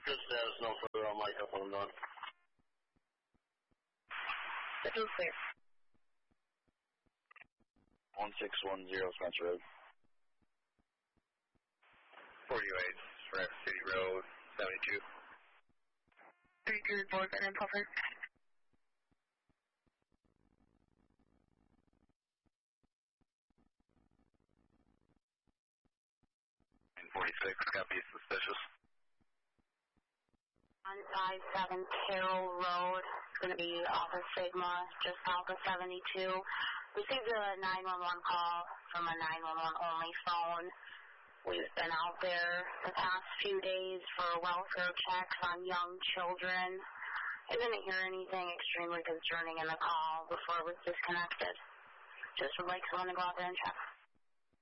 Good status, no further on my cup when I'm done. This is clear. 1610 Spencer Road. 48, Francis City Road, 72. 32 report and then puffer. And 46, copy suspicious. 157 Carroll Road. It's going to be off of Sigma, just south of 72. Received a 911 call from a 911 only phone. We've been out there the past few days for welfare checks on young children. I didn't hear anything extremely concerning in the call before it was disconnected. Just would like someone to go out there and check.